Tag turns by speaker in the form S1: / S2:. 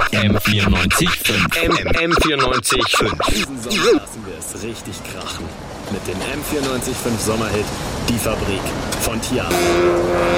S1: M94.5. M94.5.
S2: Diesen Sommer lassen wir es richtig krachen. Mit dem M94.5 Sommerhit Die Fabrik von Tiana.